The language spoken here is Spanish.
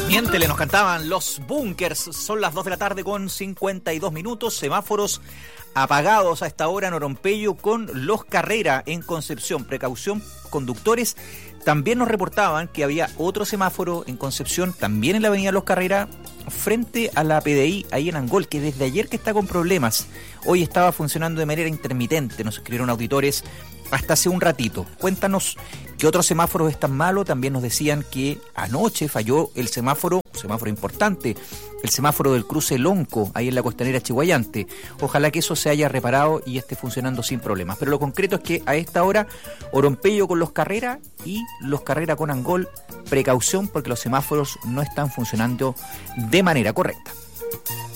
Miéntele, nos cantaban Los Bunkers. Son las 2 de la tarde con 52 minutos. Semáforos apagados a esta hora en Oropello con Los Carrera en Concepción. Precaución, conductores. También nos reportaban que había otro semáforo en Concepción, también en la avenida Los Carrera, frente a la PDI, ahí en Angol, que desde ayer que está con problemas. Hoy estaba funcionando de manera intermitente, nos escribieron auditores hasta hace un ratito. Cuéntanos qué otros semáforos están malos. También nos decían que anoche falló el semáforo importante, el semáforo del cruce Lonco, ahí en la costanera Chiguayante. Ojalá que eso se haya reparado y esté funcionando sin problemas. Pero lo concreto es que a esta hora, Oropello con Los Carrera y Los Carrera con Angol, precaución porque los semáforos no están funcionando de manera correcta.